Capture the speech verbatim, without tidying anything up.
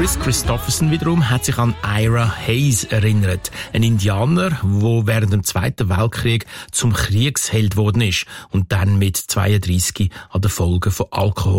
Chris Christopherson wiederum hat sich an Ira Hayes erinnert. Ein Indianer, der während dem Zweiten Weltkrieg zum Kriegsheld geworden ist und dann mit zweiunddreissig an den Folgen von Alkohol